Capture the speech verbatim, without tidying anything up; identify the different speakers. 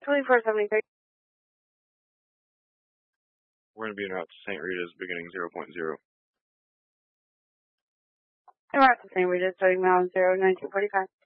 Speaker 1: twenty-four seventy-three.
Speaker 2: We're going to be en route to Saint Rita's beginning zero point zero.
Speaker 1: En route to Saint Rita's, starting now zero nineteen forty-five.